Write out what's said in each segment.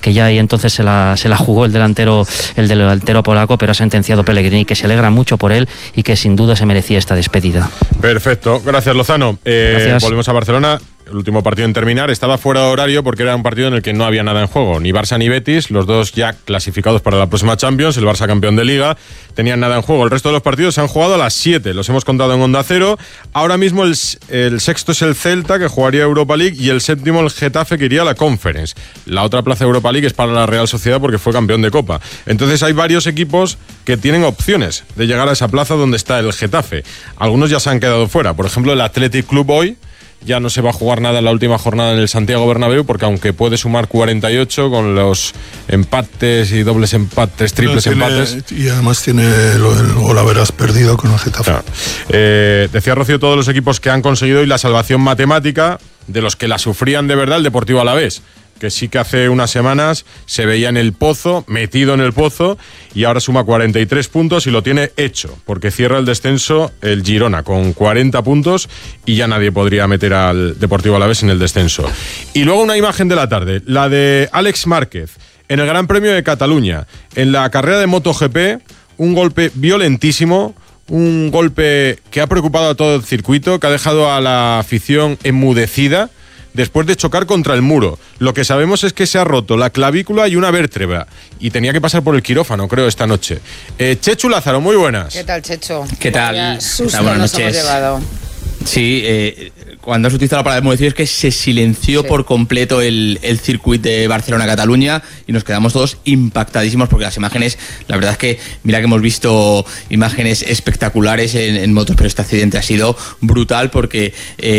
que ya ahí entonces se la jugó el delantero polaco, pero ha sentenciado Pellegrini, que se alegra mucho por él y que sin duda se merecía esta despedida. Perfecto, gracias Lozano. Gracias. Volvemos a Barcelona. El último partido en terminar estaba fuera de horario porque era un partido en el que no había nada en juego, ni Barça ni Betis, los dos ya clasificados para la próxima Champions, el Barça campeón de Liga, tenían nada en juego. El resto de los partidos se han jugado a las 7, los hemos contado en Onda Cero. Ahora mismo el sexto es el Celta, que jugaría Europa League, y el séptimo el Getafe, que iría a la Conference. La otra plaza de Europa League es para la Real Sociedad porque fue campeón de Copa. Entonces hay varios equipos que tienen opciones de llegar a esa plaza donde está el Getafe. Algunos ya se han quedado fuera, por ejemplo el Athletic Club hoy ya no se va a jugar nada en la última jornada en el Santiago Bernabéu, porque aunque puede sumar 48 con los empates y dobles empates, triples empates. Y además tiene el golaveras perdido con el Getafe. Decía Rocío todos los equipos que han conseguido hoy la salvación matemática, de los que la sufrían de verdad el Deportivo Alavés, que sí que hace unas semanas se veía en el pozo, metido en el pozo, y ahora suma 43 puntos y lo tiene hecho, porque cierra el descenso el Girona con 40 puntos y ya nadie podría meter al Deportivo Alavés en el descenso. Y luego una imagen de la tarde, la de Àlex Márquez en el Gran Premio de Cataluña, en la carrera de MotoGP, un golpe violentísimo, un golpe que ha preocupado a todo el circuito, que ha dejado a la afición enmudecida, después de chocar contra el muro. Lo que sabemos es que se ha roto la clavícula y una vértebra, y tenía que pasar por el quirófano, creo, esta noche. Chechu Lázaro, muy buenas. ¿Qué tal, Checho? ¿Qué tal? Buenas noches. Sí, cuando has utilizado la palabra enmudecido es que se silenció por completo el circuito de Barcelona-Cataluña y nos quedamos todos impactadísimos porque las imágenes, la verdad es que mira que hemos visto imágenes espectaculares en motos, pero este accidente ha sido brutal porque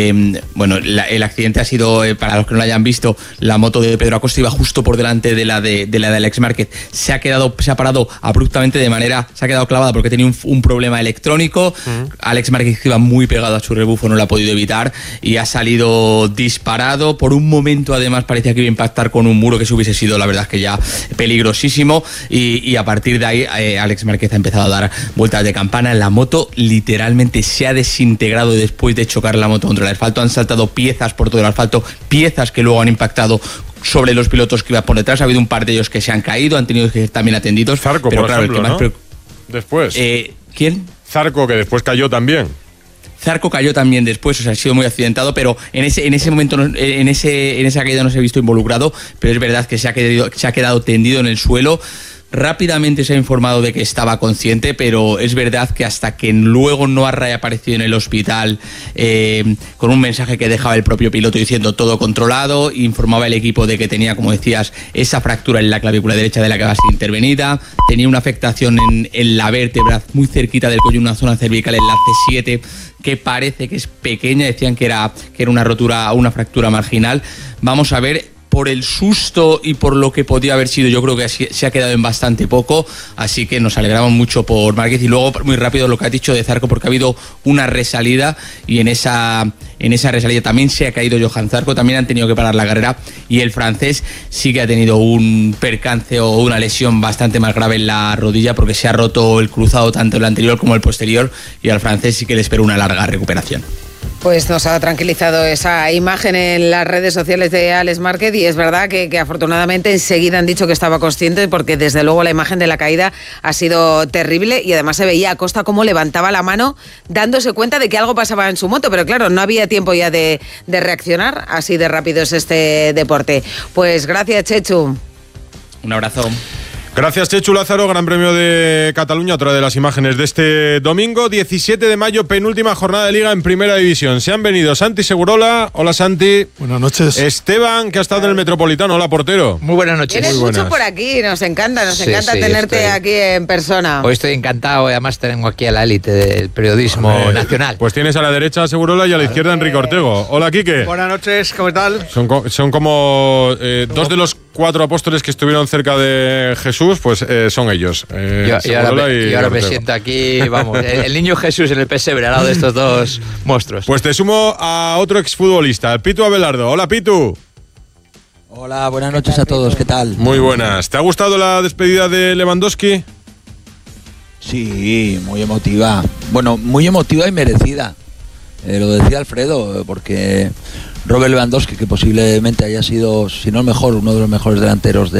el accidente ha sido, para los que no lo hayan visto, la moto de Pedro Acosta iba justo por delante de la de Àlex Márquez, se ha parado abruptamente se ha quedado clavada porque tenía un problema electrónico. Àlex Márquez iba muy pegado a su rebufo, no lo ha podido evitar y ha salido disparado. Por un momento además parecía que iba a impactar con un muro, que eso hubiese sido la verdad que ya peligrosísimo, y a partir de ahí Àlex Márquez ha empezado a dar vueltas de campana. La moto literalmente se ha desintegrado después de chocar la moto contra el asfalto. Han saltado piezas por todo el asfalto, piezas que luego han impactado sobre los pilotos que iban por detrás. Ha habido un par de ellos que se han caído, han tenido que ser también atendidos. Zarco, pero por claro, ejemplo, el que más ¿no? Después. ¿Quién? Zarco, que después cayó también. Zarco cayó también después, o sea, ha sido muy accidentado, pero en ese momento, en esa caída no se ha visto involucrado, pero es verdad que se ha quedado tendido en el suelo. Rápidamente se ha informado de que estaba consciente, pero es verdad que hasta que luego no ha reaparecido en el hospital con un mensaje que dejaba el propio piloto diciendo todo controlado, informaba el equipo de que tenía, como decías, esa fractura en la clavícula derecha de la que va a ser intervenida, tenía una afectación en la vértebra muy cerquita del cuello, una zona cervical en la C7 que parece que es pequeña, decían que era una rotura, una fractura marginal. Vamos a ver. Por el susto y por lo que podía haber sido, yo creo que se ha quedado en bastante poco, así que nos alegramos mucho por Márquez. Y luego, muy rápido, lo que has dicho de Zarco, porque ha habido una resalida y en esa resalida también se ha caído Johan Zarco, también han tenido que parar la carrera, y el francés sí que ha tenido un percance o una lesión bastante más grave en la rodilla, porque se ha roto el cruzado tanto el anterior como el posterior, y al francés sí que le espera una larga recuperación. Pues nos ha tranquilizado esa imagen en las redes sociales de Àlex Márquez, y es verdad que afortunadamente enseguida han dicho que estaba consciente, porque desde luego la imagen de la caída ha sido terrible, y además se veía a Acosta cómo levantaba la mano dándose cuenta de que algo pasaba en su moto, pero claro, no había tiempo ya de reaccionar, así de rápido es este deporte. Pues gracias, Chechu. Un abrazo. Gracias, Chechu Lázaro. Gran Premio de Cataluña, otra de las imágenes de este domingo, 17 de mayo, penúltima jornada de Liga en Primera División. Se han venido Santi Segurola. Hola, Santi. Buenas noches. Esteban, que ha estado en el Metropolitano. Hola, portero. Muy buenas noches. Tienes mucho por aquí, nos encanta tenerte aquí en persona. Hoy estoy encantado, además tengo aquí a la élite del periodismo nacional. Pues tienes a la derecha a Segurola y a la izquierda a Enrique Ortego. Hola, Quique. Buenas noches, ¿cómo tal? Son como dos de los 4 apóstoles que estuvieron cerca de Jesús, pues son ellos. Yo ahora me siento aquí, vamos, el niño Jesús en el pesebre, al lado de estos dos monstruos. Pues te sumo a otro exfutbolista, el Pitu Abelardo. Hola, Pitu. Hola, buenas noches a todos, ¿qué tal? Muy buenas. ¿Te ha gustado la despedida de Lewandowski? Sí, muy emotiva. Bueno, muy emotiva y merecida. Lo decía Alfredo, porque Robert Lewandowski, que posiblemente haya sido, si no el mejor, uno de los mejores delanteros